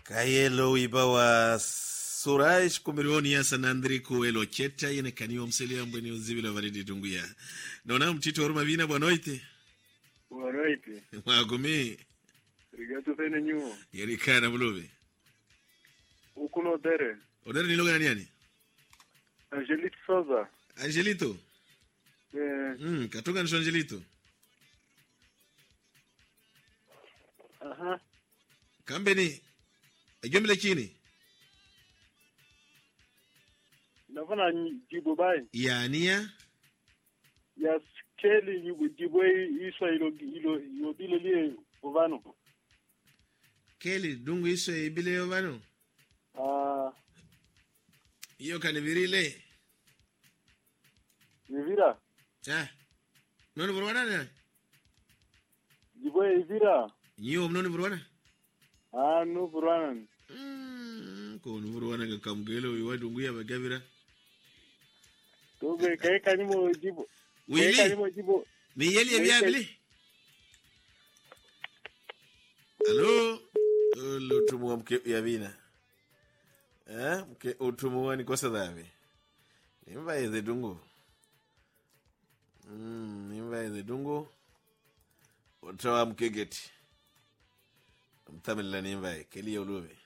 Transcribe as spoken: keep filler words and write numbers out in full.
Kayelo ibawa Suraj kumirioni ya sanandri kuelo cheta yene kaniwa mseli ya mbweni uzibila varidi tunguya. Nona mtito oruma vina bwanoite? Bwanoite. Mwagumi. Rigato fene nyuo. Yerikana mulubi. Ukuno odere. Odere niloga na niani? Angelito Soza. Angelito? Eh. Hmm, katunga nisho Angelito? Aha. Kambeni. Ajomile chini? Nafana jibo bai. Ya nia? Ya skeli jibo jibo iswa ilo ilo ilo bile liye ovano. Keli dungu iswa ibile ovano? Ah. Iyo kanivirile? Nivira? Ah. Mnoni buruwana na? Jibo ivira? Nyiyo mnoni buruwana? Ah, no buruwana. Hmm, kono buruwana ka kamgelo iwa dungu ya bagavira. Tobe kaya kanimo jibo. Wili? Kaya kanimo jibo. Miyeli ya biabili? Halo? Ulu tumuwa mke ya vina. Eh? Mke utumuwa ni kosa dhavi. Nimba ize dungu. Hmm, nimba ize dungu. Utawa mke geti. Mtamila nimba keli ya uluwe.